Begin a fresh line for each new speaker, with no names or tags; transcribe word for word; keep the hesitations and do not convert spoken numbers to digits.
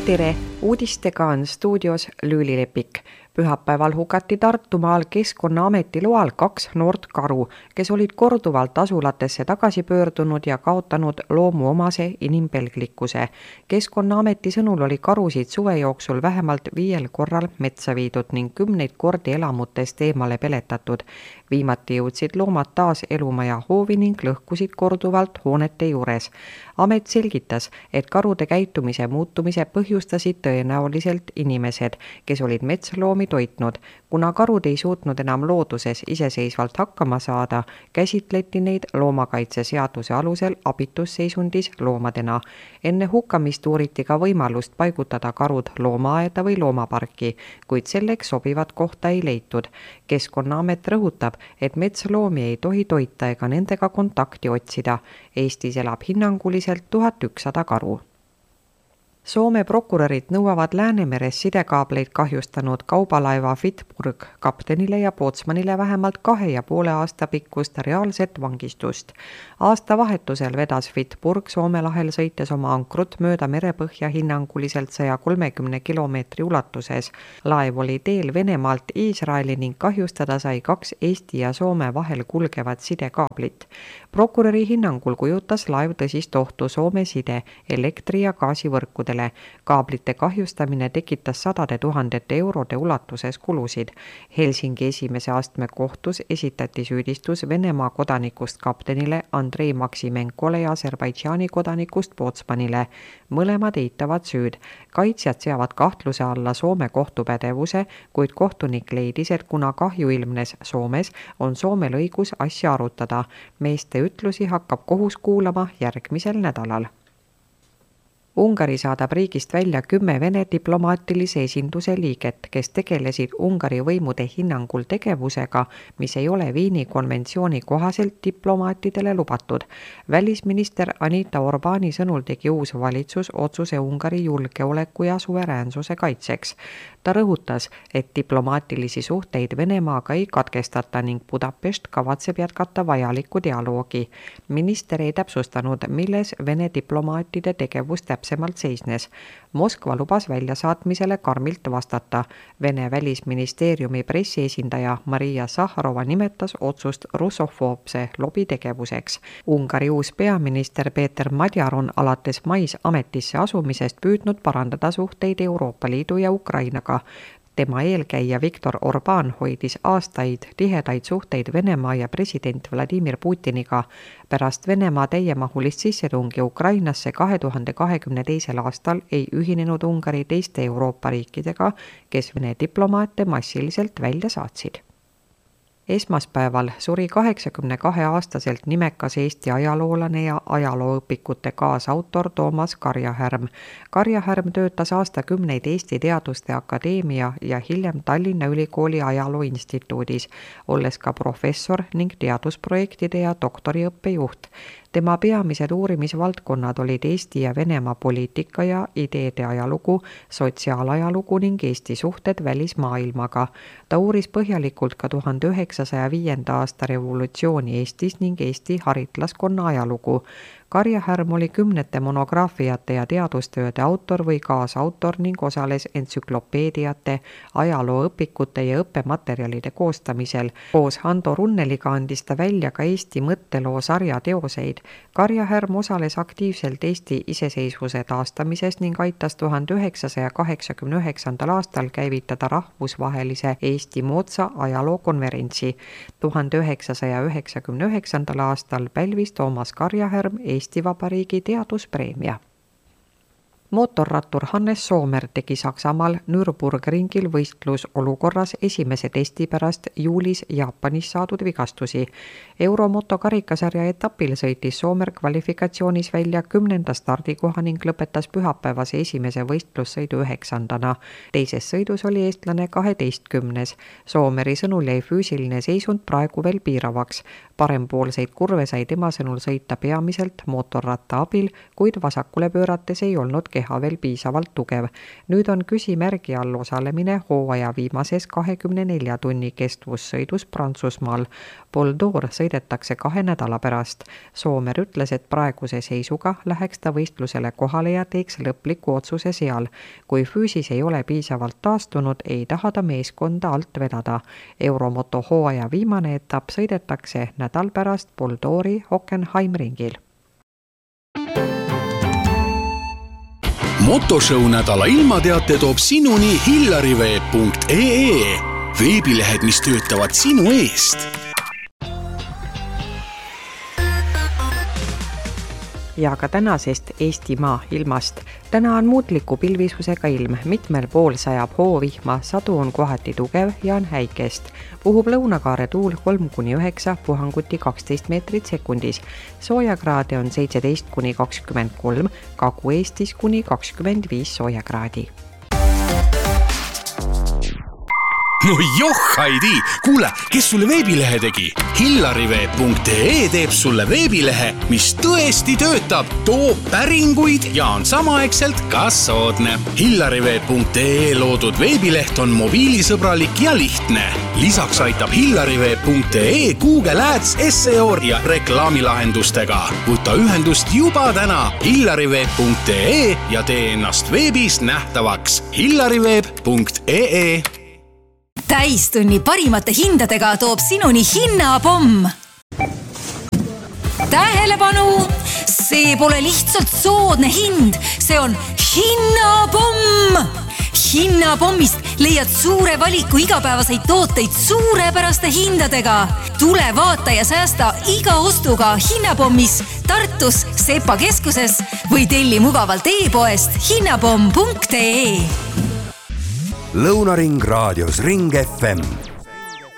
Tere! Uudistega on stuudios Lüüli Lepik. Pühapäeval hukati Tartumaal Keskkonnaameti loal kaks noort karu, kes olid korduvalt asulatesse tagasi pöördunud ja kaotanud loomuomase inimpelglikkuse. Keskkonnaameti sõnul oli karusid suve jooksul vähemalt viiel korral metsa viidud ning kümneid kordi elamutest eemale peletatud. Viimati jõudsid loomad taas elumaja hoovi ning lõhkusid korduvalt hoonete juures. Amet selgitas, et karude käitumise muutumise põhjustasid tõenäoliselt inimesed, kes olid metsloomi toitnud. Kuna karud ei suutnud enam looduses iseseisvalt hakkama saada, käsitleti neid loomakaitseseaduse alusel abitusseisundis loomadena. Enne hukkamist uuriti ka võimalust paigutada karud loomaaeda või loomaparki, kuid selleks sobivat kohta ei leitud. Keskkonnaamet rõhutab, et metsloomi ei tohi toita ega nendega kontakti otsida. Eestis elab hinnanguliselt tuhat ükssada karu. Soome prokurörid nõuavad Läänemeres sidekaableid kahjustanud kaubalaeva Fitburg kaptenile ja pootsmanile vähemalt kahe ja poole aasta pikkust reaalset vangistust. Aasta vahetusel vedas Fitburg Soome lahel sõites oma ankrut mööda merepõhja hinnanguliselt saja kolmekümne kilomeetri ulatuses. Laev oli teel Venemaalt Iisraeli ning kahjustada sai kaks Eesti ja Soome vahel kulgevat sidekaablit. Prokuröri hinnangul kujutas laev tõsist ohtu Soome side, elektri- ja gaasivõrkudele. Kaablite kahjustamine tekitas sadade tuhandete eurode ulatuses kulusid. Helsingi esimese astme kohtus esitati süüdistus Venemaa kodanikust kaptenile Andrei Maksimenkole ja Aserbaidžaani kodanikust pootsmanile. Mõlemad eitavad süüd. Kaitsjad seavad kahtluse alla Soome kohtupädevuse, kuid kohtunik leidis, et kuna kahju ilmnes Soomes, on Soomel õigus asja arutada. Meeste ütlusi hakkab kohus kuulama järgmisel nädalal. Ungari saadab riigist välja kümme Vene diplomaatilise esinduse liiget, kes tegelesid Ungari võimude hinnangul tegevusega, mis ei ole Viini konventsiooni kohaselt diplomaatidele lubatud. Välisminister Anita Orbáni sõnul tegi uus valitsus otsuse Ungari julgeoleku ja suveräänsuse kaitseks. Ta rõhutas, et diplomaatilisi suhteid Venemaaga ei katkestata ning Budapest kavatseb jätkata vajalikku dialoogi. Minister ei täpsustanud, milles Vene diplomaatide tegevus täpsemalt seisnes. Moskva lubas väljasaatmisele karmilt vastata. Vene välisministeeriumi pressiesindaja Maria Sahharova nimetas otsust russofoobse lobitegevuseks. Ungari uus peaminister Peeter Madjar on alates mais ametisse asumisest püüdnud parandada suhteid Euroopa Liidu ja Ukrainaga. Tema eelkäija Viktor Orbán hoidis aastaid tihedaid suhteid Venemaa ja president Vladimir Putiniga. Pärast Venemaa täiemahulist sissetungi Ukrainasse kahe tuhande kahekümne teisel aastal ei ühinenud Ungari teiste Euroopa riikidega, kes Vene diplomaate massiliselt välja saatsid. Esmaspäeval suri kaheksakümne kahe aastaselt nimekas Eesti ajaloolane ja ajalooõpikute kaasautor Toomas Karjahärm. Karjahärm töötas aastakümneid Eesti Teaduste Akadeemia ja hiljem Tallinna Ülikooli ajalooinstituudis, olles ka professor ning teadusprojektide ja doktoriõppe juht. Tema peamised uurimisvaldkonnad olid Eesti ja Venemaa poliitika ja ideede ajalugu, sotsiaalajalugu ning Eesti suhted välismaailmaga. Ta uuris põhjalikult ka tuhande üheksasaja viienda aasta revolutsiooni Eestis ning Eesti haritlaskonna ajalugu. Karjahärm oli kümnete monograafiate ja teadustööde autor või kaasautor ning osales entsüklopeediate, ajalooõpikute ja õppematerjalide koostamisel. Koos Hando Runneliga andis ta välja ka Eesti mõtteloo sarja teoseid. Karjahärm osales aktiivselt Eesti iseseisvuse taastamises ning aitas tuhande üheksasaja kaheksakümne üheksandal aastal käivitada rahvusvahelise Eesti moodsa ajalookonverentsi. tuhande üheksasaja üheksakümne üheksandal aastal pälvis Toomas Karjahärm Eesti Vabariigi teaduspreemia. Mootorrattur Hannes Soomer tegi Saksamaal Nürburgringil võistlus olukorras esimese testi pärast juulis Jaapanis saadud vigastusi. Euromotokarikasarja etapil sõitis Soomer kvalifikatsioonis välja kümnenda stardikoha ning lõpetas pühapäevase esimese võistlussõidu üheksandana. Teises sõidus oli eestlane kaheteistkümnes. Soomeri sõnul jäi füüsiline seisund praegu veel piiravaks. Parempoolseid kurve sai tema sõnul sõita peamiselt mootorratta abil, kuid vasakule pöörates ei olnud keha teha veel piisavalt tugev. Nüüd on küsimärgi all osalemine hooaja viimases kahekümne nelja tunni kestvussõidus Prantsusmaal. Pol d'Or sõidetakse kahe nädala pärast. Soomer ütles, et praeguse seisuga läheks ta võistlusele kohale ja teeks lõpliku otsuse seal. Kui füüsis ei ole piisavalt taastunud, ei taha ta meeskonda alt vedada. Euromoto hooaja viimane etapp sõidetakse nädal pärast Pol d'Ori Hockenheimringil.
Motoshow nädala ilmateate toob sinuni hillariveeb punkt ee. Veebilehed, mis töötavad sinu eest.
Ja ka tänasest Eestimaa ilmast. Täna on muutliku pilvisusega ilm, mitmel pool sajab hoovihma, sadu on kohati tugev ja on häikest. Puhub lõunakaare tuul kolm kuni üheksa, puhanguti kaksteist meetrit sekundis. Soojakraade on seitseteist kuni kakskümmend kolm, Kagu-Eestis kuni kakskümmend viis soojakraadi.
No joh, Heidi! Kuule, kes sulle veebilehe tegi? hillariveeb punkt ee teeb sulle veebilehe, mis tõesti töötab, toob päringuid ja on samaaegselt ka soodne. hillariveeb punkt ee loodud veebileht on mobiilisõbralik ja lihtne. Lisaks aitab hillariveeb punkt ee Google Ads, S E O ja reklaamilahendustega. Võta ühendust juba täna hillariveeb punkt ee ja tee ennast veebis nähtavaks. hillariveeb punkt ee
Täistunni parimate hindadega toob sinuni hinnapomm. Tähelepanu! See pole lihtsalt soodne hind, see on hinnapomm! Hinnapommist leiad suure valiku igapäevaseid tooteid suurepäraste hindadega. Tule vaata ja säästa iga ostuga Hinnapommis, Tartus, Sepa keskuses või telli mugavalt e-poest hinnapomm punkt ee.
Lõunaring raadios Ring F M